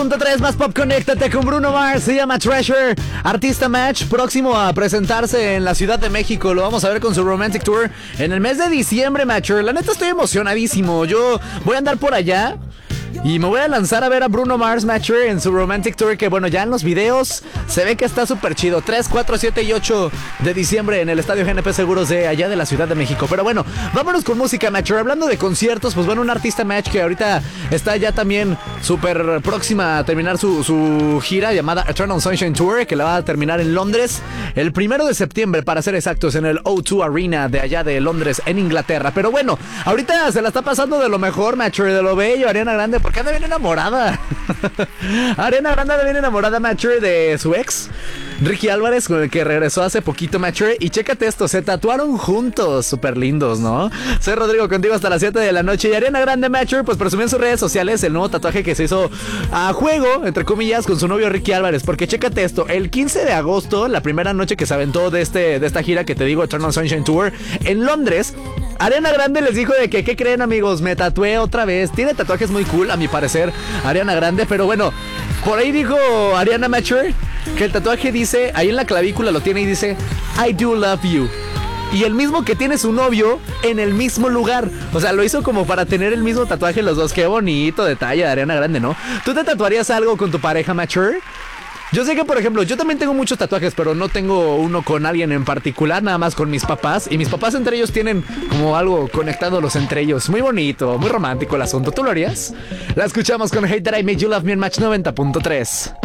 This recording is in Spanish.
.3 más Pop, conéctate con Bruno Mars, se llama Treasure, artista match, próximo a presentarse en la Ciudad de México, lo vamos a ver con su Romantic Tour en el mes de diciembre, matcher. La neta estoy emocionadísimo, yo voy a andar por allá y me voy a lanzar a ver a Bruno Mars, matcher, en su Romantic Tour, que bueno, ya en los videos se ve que está súper chido. 3, 4, 7 y 8 de diciembre en el Estadio GNP Seguros de allá de la Ciudad de México. Pero bueno, vámonos con música, matcher. Hablando de conciertos, pues bueno, un artista match que ahorita está ya también súper próxima a terminar su gira llamada Eternal Sunshine Tour, que la va a terminar en Londres el 1 de septiembre, para ser exactos, en el O2 Arena de allá de Londres, en Inglaterra. Pero bueno, ahorita se la está pasando de lo mejor, matcher, de lo bello, Ariana Grande, porque anda bien enamorada. Ariana Grande anda bien enamorada, matcher, de su ex Ricky Álvarez, con el que regresó hace poquito, matcher. Y chécate esto, se tatuaron juntos, súper lindos, ¿no? Soy Rodrigo, contigo hasta las 7 de la noche. Y Ariana Grande, matcher, pues presumió en sus redes sociales el nuevo tatuaje que se hizo a juego, entre comillas, con su novio Ricky Álvarez. Porque chécate esto, el 15 de agosto, la primera noche que se aventó de esta gira que te digo, Eternal Sunshine Tour, en Londres, Ariana Grande les dijo de que, ¿qué creen, amigos? Me tatué otra vez. Tiene tatuajes muy cool, a mi parecer, Ariana Grande, pero bueno, por ahí dijo Ariana, matcher, que el tatuaje dice, ahí en la clavícula lo tiene y dice, I do love you. Y el mismo que tiene su novio en el mismo lugar. O sea, lo hizo como para tener el mismo tatuaje los dos. Qué bonito detalle de Ariana Grande, ¿no? ¿Tú te tatuarías algo con tu pareja, matcher? Yo sé que, por ejemplo, yo también tengo muchos tatuajes, pero no tengo uno con alguien en particular, nada más con mis papás. Y mis papás entre ellos tienen como algo conectado los entre ellos. Muy bonito, muy romántico el asunto. ¿Tú lo harías? La escuchamos con Hate That I Made You Love Me en Match 90.3.